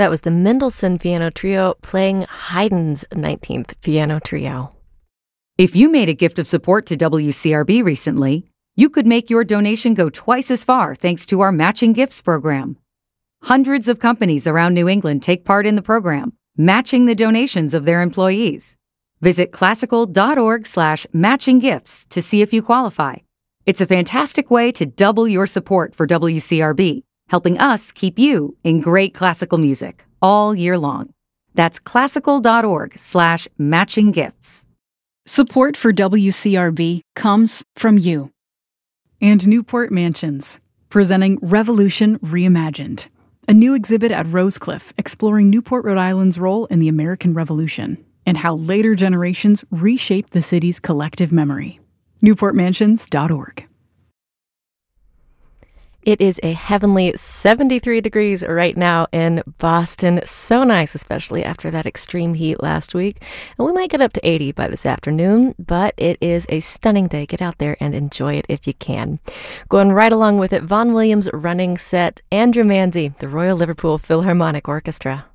That was the Mendelssohn Piano Trio playing Haydn's 19th Piano Trio. If you made a gift of support to WCRB recently, you could make your donation go twice as far thanks to our Matching Gifts program. Hundreds of companies around New England take part in the program, matching the donations of their employees. Visit classical.org/matchinggifts to see if you qualify. It's a fantastic way to double your support for WCRB, helping us keep you in great classical music all year long. That's classical.org/matchinggifts. Support for WCRB comes from you. And Newport Mansions, presenting Revolution Reimagined, a new exhibit at Rosecliff exploring Newport, Rhode Island's role in the American Revolution and how later generations reshaped the city's collective memory. NewportMansions.org. It is a heavenly 73 degrees right now in Boston. So nice, especially after that extreme heat last week. And we might get up to 80 by this afternoon, but it is a stunning day. Get out there and enjoy it if you can. Going right along with it, Vaughan Williams' running set, Andrew Manzi, the Royal Liverpool Philharmonic Orchestra.